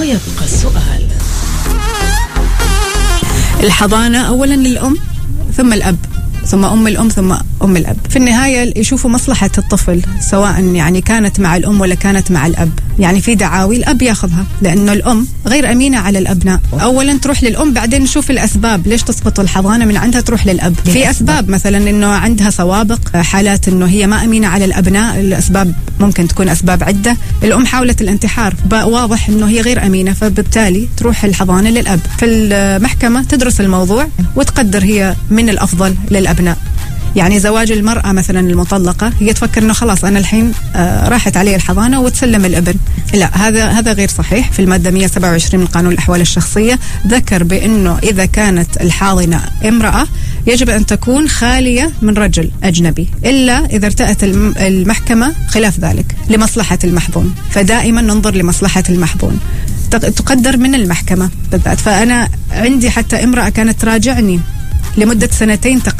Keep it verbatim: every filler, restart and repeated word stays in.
ويبقى السؤال. الحضانة أولا للأم ثم الأب، ثم أم الأم، ثم أم الأب. في النهاية يشوفوا مصلحة الطفل، سواء يعني كانت مع الأم ولا كانت مع الأب. يعني في دعاوي الأب ياخذها، لأنه الأم غير أمينة على الأبناء. أولا تروح للأم، بعدين نشوف الأسباب ليش تسقط الحضانة من عندها تروح للأب. في أسباب مثلا إنه عندها سوابق، حالات إنه هي ما أمينة على الأبناء، الأسباب ممكن تكون أسباب عدة. الأم حاولت الانتحار، واضح إنه هي غير أمينة، فبالتالي تروح الحضانة للأب. في المحكمة تدرس الموضوع وتقدر هي من الأفضل للأبناء. يعني زواج المرأة مثلا المطلقة هي تفكر انه خلاص انا الحين آه راحت علي الحضانة وتسلم الابن. لا، هذا هذا غير صحيح. في المادة مئة وسبعة وعشرين من قانون الأحوال الشخصية ذكر بانه اذا كانت الحاضنة امرأة يجب ان تكون خالية من رجل اجنبي، الا اذا ارتأت المحكمة خلاف ذلك لمصلحة المحظون. فدائما ننظر لمصلحة المحظون، تقدر من المحكمة بالذات. فانا عندي حتى امرأة كانت تراجعني لمدة سنتين تقريبا